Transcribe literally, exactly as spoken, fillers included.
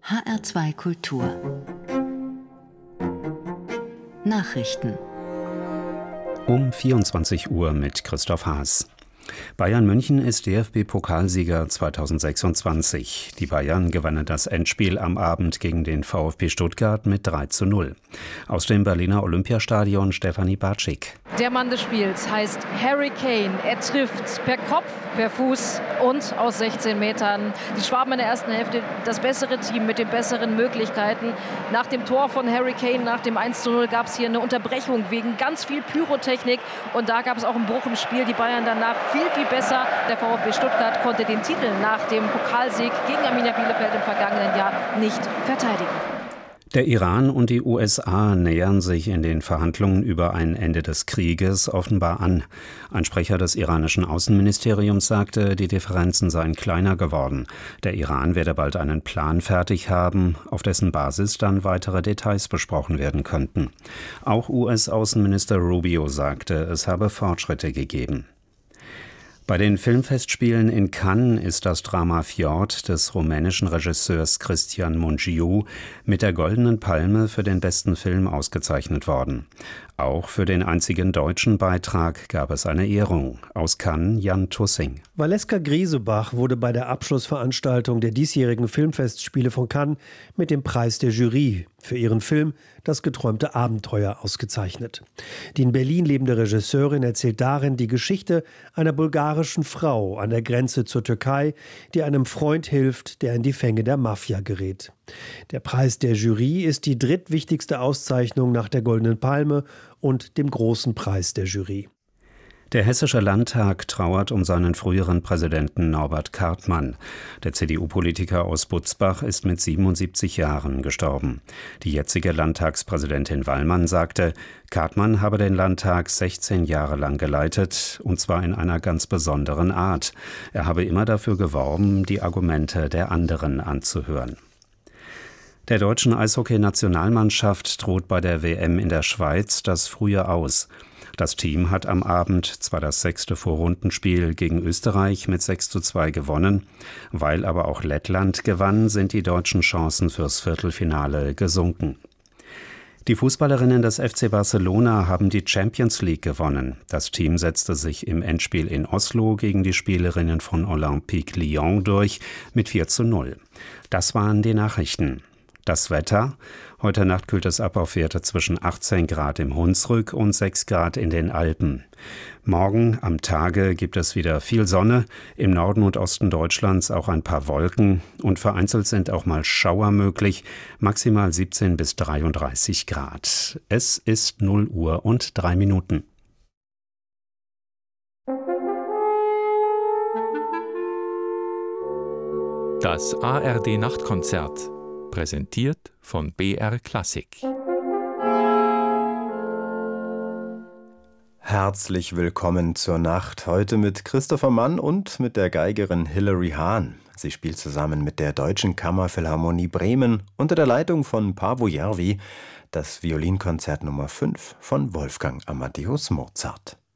H R zwei Kultur Nachrichten um vierundzwanzig Uhr mit Christoph Haas. Bayern München ist D F B-Pokalsieger zweitausendsechsundzwanzig. Die Bayern gewannen das Endspiel am Abend gegen den VfB Stuttgart mit drei zu null. Aus dem Berliner Olympiastadion Stefanie Bartschik. Der Mann des Spiels heißt Harry Kane. Er trifft per Kopf, per Fuß und aus sechzehn Metern. Die Schwaben in der ersten Hälfte das bessere Team mit den besseren Möglichkeiten. Nach dem Tor von Harry Kane, nach dem eins zu null, gab es hier eine Unterbrechung wegen ganz viel Pyrotechnik. Und da gab es auch einen Bruch im Spiel. Die Bayern danach viel, viel besser. Der VfB Stuttgart konnte den Titel nach dem Pokalsieg gegen Arminia Bielefeld im vergangenen Jahr nicht verteidigen. Der Iran und die U S A nähern sich in den Verhandlungen über ein Ende des Krieges offenbar an. Ein Sprecher des iranischen Außenministeriums sagte, die Differenzen seien kleiner geworden. Der Iran werde bald einen Plan fertig haben, auf dessen Basis dann weitere Details besprochen werden könnten. Auch U S-Außenminister Rubio sagte, es habe Fortschritte gegeben. Bei den Filmfestspielen in Cannes ist das Drama Fjord des rumänischen Regisseurs Cristian Mungiu mit der Goldenen Palme für den besten Film ausgezeichnet worden. Auch für den einzigen deutschen Beitrag gab es eine Ehrung. Aus Cannes Jan Tussing. Valeska Griesebach wurde bei der Abschlussveranstaltung der diesjährigen Filmfestspiele von Cannes mit dem Preis der Jury für ihren Film Das geträumte Abenteuer ausgezeichnet. Die in Berlin lebende Regisseurin erzählt darin die Geschichte einer bulgarischen Frau an der Grenze zur Türkei, die einem Freund hilft, der in die Fänge der Mafia gerät. Der Preis der Jury ist die drittwichtigste Auszeichnung nach der Goldenen Palme und dem Großen Preis der Jury. Der Hessische Landtag trauert um seinen früheren Präsidenten Norbert Kartmann. Der C D U-Politiker aus Butzbach ist mit siebenundsiebzig Jahren gestorben. Die jetzige Landtagspräsidentin Wallmann sagte, Kartmann habe den Landtag sechzehn Jahre lang geleitet, und zwar in einer ganz besonderen Art. Er habe immer dafür geworben, die Argumente der anderen anzuhören. Der deutschen Eishockey-Nationalmannschaft droht bei der W M in der Schweiz das Frühe Aus. Das Team hat am Abend zwar das sechste Vorrundenspiel gegen Österreich mit sechs zu zwei gewonnen, weil aber auch Lettland gewann, sind die deutschen Chancen fürs Viertelfinale gesunken. Die Fußballerinnen des F C Barcelona haben die Champions League gewonnen. Das Team setzte sich im Endspiel in Oslo gegen die Spielerinnen von Olympique Lyon durch mit vier zu null. Das waren die Nachrichten. Das Wetter: Heute Nacht kühlt es ab auf Werte zwischen achtzehn Grad im Hunsrück und sechs Grad in den Alpen. Morgen am Tage gibt es wieder viel Sonne, im Norden und Osten Deutschlands auch ein paar Wolken und vereinzelt sind auch mal Schauer möglich, maximal siebzehn bis dreiunddreißig Grad. Es ist null Uhr und drei Minuten. Das A R D-Nachtkonzert, präsentiert von B R Klassik. Herzlich willkommen zur Nacht, heute mit Christopher Mann und mit der Geigerin Hilary Hahn. Sie spielt zusammen mit der Deutschen Kammerphilharmonie Bremen unter der Leitung von Paavo Järvi das Violinkonzert Nummer fünf von Wolfgang Amadeus Mozart.